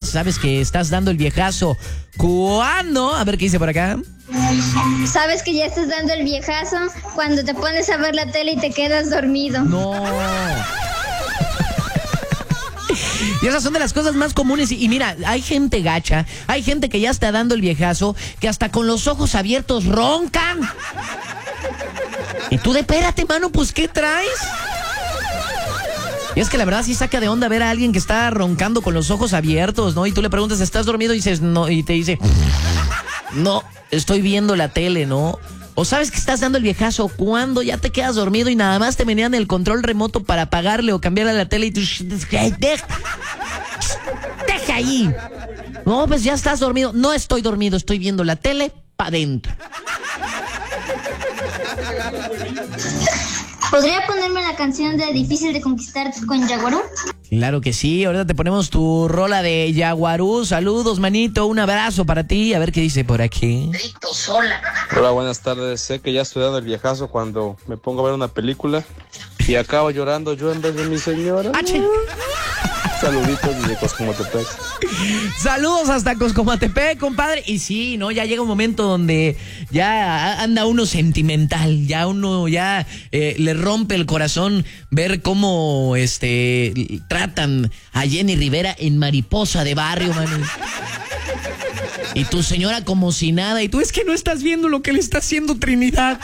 sabes que estás dando el viejazo. ¿Cuándo? A ver qué dice por acá. Sabes que ya estás dando el viejazo cuando te pones a ver la tele y te quedas dormido. No. Y esas son de las cosas más comunes. Y mira, hay gente gacha, hay gente que ya está dando el viejazo, que hasta con los ojos abiertos roncan. Y tú espérate, mano, pues ¿qué traes? Y es que la verdad sí saca de onda ver a alguien que está roncando con los ojos abiertos, ¿no? Y tú le preguntas, ¿estás dormido? Y dices, no, y te dice, no, estoy viendo la tele, ¿no? O sabes que estás dando el viejazo cuando ya te quedas dormido y nada más te menean el control remoto para apagarle o cambiarle a la tele y tú, deja ahí. No, pues ya estás dormido. No estoy dormido, estoy viendo la tele para adentro. ¿Podría ponerme la canción de Difícil de Conquistar con Yaguarú? Claro que sí, ahorita te ponemos tu rola de Yaguarú. Saludos, manito, un abrazo para ti. A ver qué dice por aquí. Hola, buenas tardes. Sé que ya estoy dando el viejazo cuando me pongo a ver una película y acabo llorando yo en vez de mi señora. Saluditos desde Coscomatepec. Saludos hasta Coscomatepec, compadre. Y sí, ¿no? Ya llega un momento donde ya anda uno sentimental. Ya uno le rompe el corazón ver cómo tratan a Jenny Rivera en Mariposa de Barrio, man. Y tu señora como si nada. Y tú es que no estás viendo lo que le está haciendo Trinidad.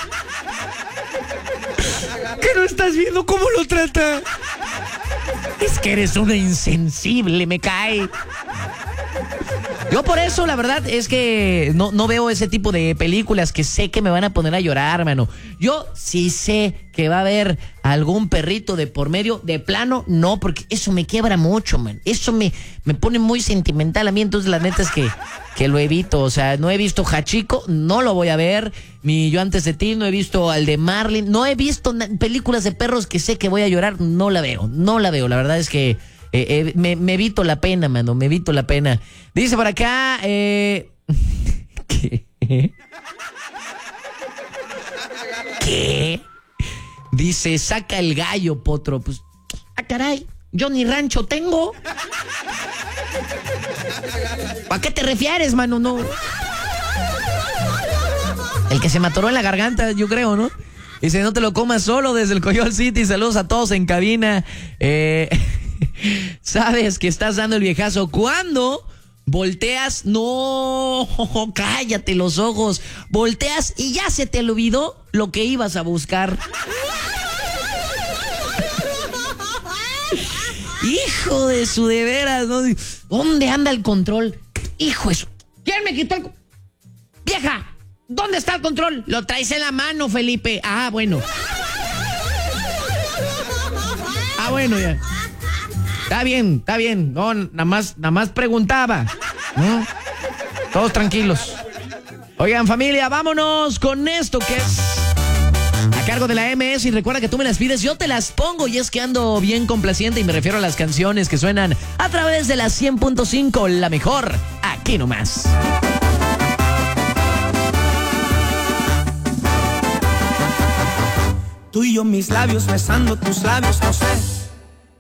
Que no estás viendo cómo lo trata. Es que eres una insensible, me cae. Yo por eso, la verdad, es que no veo ese tipo de películas que sé que me van a poner a llorar, mano. Yo sí sé que va a haber algún perrito de por medio, de plano, no, porque eso me quiebra mucho, man. Eso me pone muy sentimental a mí, entonces la neta es que lo evito. O sea, no he visto Hachiko, no lo voy a ver. Ni Yo antes de ti, no he visto al de Marlin, no he visto películas de perros que sé que voy a llorar, no la veo. La verdad es que me evito la pena, mano, me evito la pena. Dice por acá, ¿qué? ¿Qué? Dice, saca el gallo, potro. Pues, caray, yo ni rancho tengo. ¿A qué te refieres, mano? No. El que se me atoró en la garganta, yo creo, ¿no? Dice, no te lo comas solo desde el Coyol City. Saludos a todos en cabina. Sabes que estás dando el viejazo cuando volteas. No, cállate los ojos. Volteas y ya se te olvidó lo que ibas a buscar. Hijo de su de veras, ¿no? ¿Dónde anda el control? Hijo de su... ¿Quién me quitó el... ¡Vieja! ¿Dónde está el control? Lo traes en la mano, Felipe. Ah, bueno. Ah, bueno, ya. Está bien. No, nada más preguntaba, ¿no? Todos tranquilos. Oigan, familia, vámonos con esto que es a cargo de la MS. Y recuerda que tú me las pides, yo te las pongo. Y es que ando bien complaciente y me refiero a las canciones que suenan a través de la 100.5, la mejor, aquí nomás. Tú y yo, mis labios besando tus labios, no sé